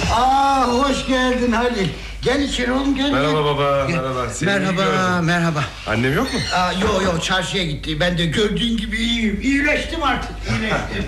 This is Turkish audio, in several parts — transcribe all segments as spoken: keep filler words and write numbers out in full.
Aa, hoş geldin Halil. Gel içeri oğlum, gel. Merhaba baba, gel. merhaba. Seni merhaba, merhaba. Annem yok mu? Aa, yo yo, çarşıya gitti. Ben de gördüğün gibi iyiyim. İyileştim artık, iyileştim.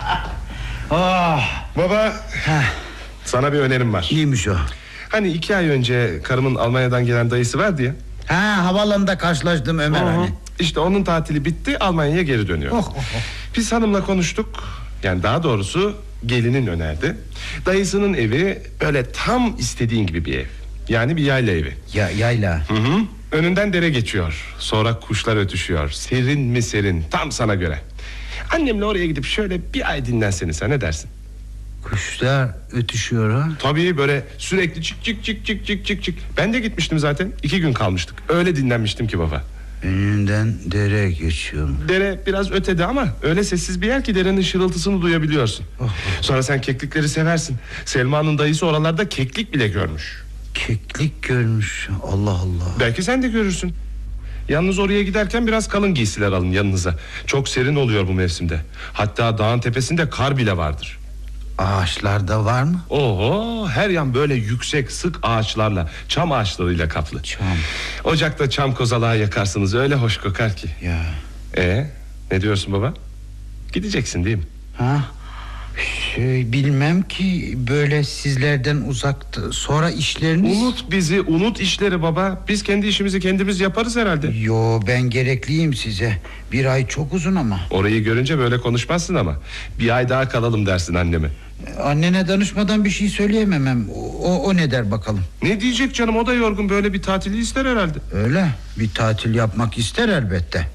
Ah, baba. Heh. Sana bir önerim var. Neymiş o? Hani iki ay önce karımın Almanya'dan gelen dayısı vardı ya. Ha, havaalanında karşılaştım Ömer Hı-hı. hani. İşte onun tatili bitti, Almanya'ya geri dönüyor. Oh, oh, oh. Biz hanımla konuştuk. Yani daha doğrusu gelinin önerdi. Dayısının evi böyle tam istediğin gibi bir ev. Yani bir yayla evi. Ya yayla. Hı hı. Önünden dere geçiyor. Sonra kuşlar ötüşüyor. Serin mi serin, tam sana göre. Annemle oraya gidip şöyle bir ay dinlensene, sen ne dersin? Kuşlar ötüşüyor ha. Tabii, böyle sürekli çık çık çık çık çık çık çık. Ben de gitmiştim zaten, iki gün kalmıştık. Öyle dinlenmiştim ki baba. Önünden dere geçiyor. Dere biraz ötede ama öyle sessiz bir yer ki derenin şırıltısını duyabiliyorsun. Oh. Sonra sen keklikleri seversin. Selma'nın dayısı oralarda keklik bile görmüş. Keklik görmüş. Allah Allah. Belki sen de görürsün. Yalnız oraya giderken biraz kalın giysiler alın yanınıza. Çok serin oluyor bu mevsimde. Hatta dağın tepesinde kar bile vardır. Ağaçlarda var mı? Oho, her yan böyle yüksek sık ağaçlarla, çam ağaçlarıyla kaplı. Çam. Ocakta çam kozalağı yakarsınız, öyle hoş kokar ki. Ya. Ee, ne diyorsun baba? Gideceksin değil mi? Ha? Şey, bilmem ki, böyle sizlerden uzakta. Sonra işleriniz... Unut bizi, unut işleri baba. Biz kendi işimizi kendimiz yaparız herhalde. Yo, ben gerekliyim size. Bir ay çok uzun ama. Orayı görünce böyle konuşmazsın ama. Bir ay daha kalalım dersin anneme. Annene danışmadan bir şey söyleyememem. O, o ne der bakalım? Ne diyecek canım, o da yorgun, böyle bir tatili ister herhalde. Öyle, bir tatil yapmak ister elbette.